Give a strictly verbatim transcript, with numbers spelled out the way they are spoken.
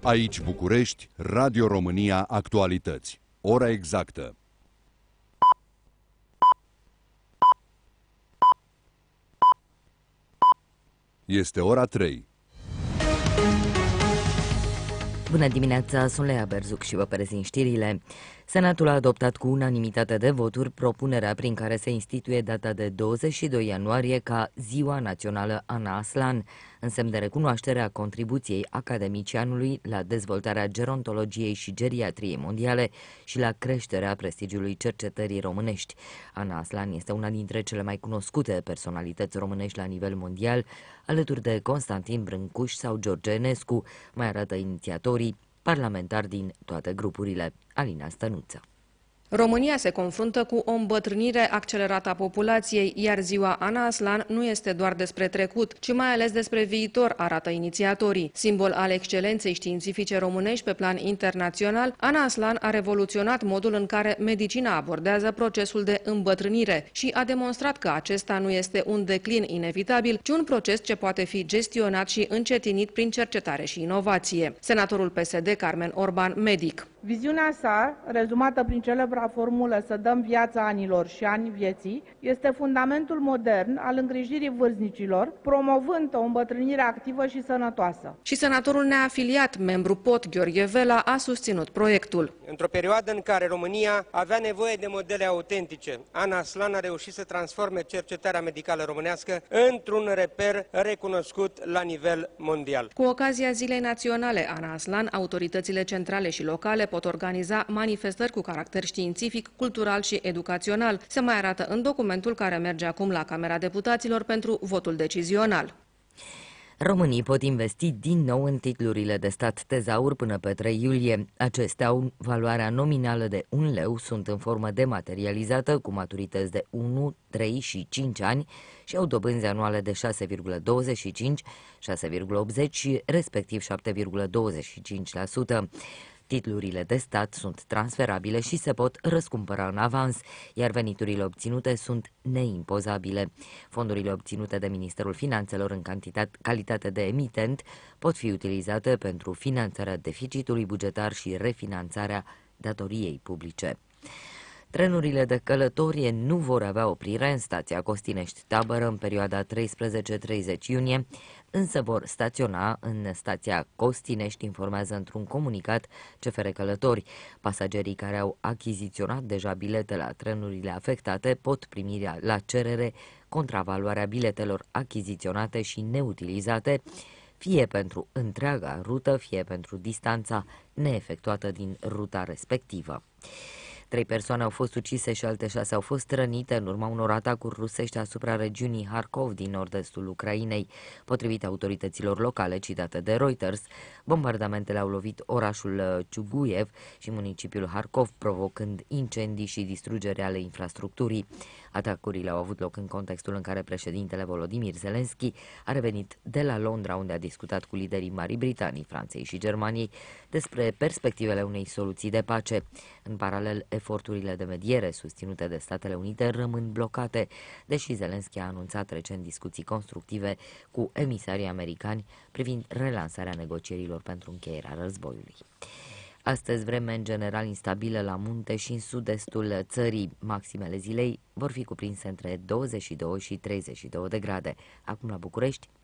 Aici București, Radio România Actualități. Ora exactă. Este ora trei. Bună dimineața, sunt Lea Berzuc și vă prezint știrile. Senatul a adoptat cu unanimitate de voturi propunerea prin care se instituie data de douăzeci și doi ianuarie ca Ziua Națională Ana Aslan, în semn de recunoaștere a contribuției academicianului la dezvoltarea gerontologiei și geriatriei mondiale și la creșterea prestigiului cercetării românești. Ana Aslan este una dintre cele mai cunoscute personalități românești la nivel mondial, alături de Constantin Brâncuș sau George Enescu, mai arată inițiatorii parlamentari din toate grupurile. Alina Stănuță. România se confruntă cu o îmbătrânire accelerată a populației, iar ziua Ana Aslan nu este doar despre trecut, ci mai ales despre viitor, arată inițiatorii. Simbol al excelenței științifice românești pe plan internațional, Ana Aslan a revoluționat modul în care medicina abordează procesul de îmbătrânire și a demonstrat că acesta nu este un declin inevitabil, ci un proces ce poate fi gestionat și încetinit prin cercetare și inovație. Senatorul P S D, Carmen Orban, medic. Viziunea sa, rezumată prin celebra formulă să dăm viața anilor și ani vieții, este fundamentul modern al îngrijirii vârstnicilor, promovând o îmbătrânire activă și sănătoasă. Și senatorul neafiliat, membru P O T, Gheorghe Vela, a susținut proiectul. Într-o perioadă în care România avea nevoie de modele autentice, Ana Aslan a reușit să transforme cercetarea medicală românească într-un reper recunoscut la nivel mondial. Cu ocazia Zilei Naționale Ana Aslan, autoritățile centrale și locale pot organiza manifestări cu caracter științific, cultural și educațional. Se mai arată în documentul care merge acum la Camera Deputaților pentru votul decizional. Românii pot investi din nou în titlurile de stat tezaur până pe trei iulie. Acestea au valoarea nominală de un leu, sunt în formă dematerializată, cu maturități de unu, trei și cinci ani și au dobânzi anuale de șase virgulă douăzeci și cinci, șase virgulă optzeci și respectiv șapte virgulă douăzeci și cinci la sută. Titlurile de stat sunt transferabile și se pot răscumpăra în avans, iar veniturile obținute sunt neimpozabile. Fondurile obținute de Ministerul Finanțelor în calitate de emitent pot fi utilizate pentru finanțarea deficitului bugetar și refinanțarea datoriei publice. Trenurile de călătorie nu vor avea oprire în stația Costinești-Tabără în perioada treisprezece treizeci iunie, însă vor staționa în stația Costinești, informează într-un comunicat C F R Călători. Pasagerii care au achiziționat deja bilete la trenurile afectate pot primi la cerere contravaloarea biletelor achiziționate și neutilizate, fie pentru întreaga rută, fie pentru distanța neefectuată din ruta respectivă. Trei persoane au fost ucise și alte șase au fost rănite în urma unor atacuri rusești asupra regiunii Harkov din nord-estul Ucrainei. Potrivit autorităților locale citate de Reuters, bombardamentele au lovit orașul Ciuguiev și municipiul Harkov, provocând incendii și distrugere ale infrastructurii. Atacurile au avut loc în contextul în care președintele Volodymyr Zelensky a revenit de la Londra, unde a discutat cu liderii Marii Britanii, Franței și Germaniei despre perspectivele unei soluții de pace. În paralel, eforturile de mediere susținute de Statele Unite rămân blocate, deși Zelensky a anunțat recent discuții constructive cu emisarii americani privind relansarea negocierilor pentru încheierea războiului. Astăzi vreme în general instabilă la munte și în sud-estul țării. Maximele zilei vor fi cuprinse între douăzeci și doi și treizeci și doi de grade. Acum la București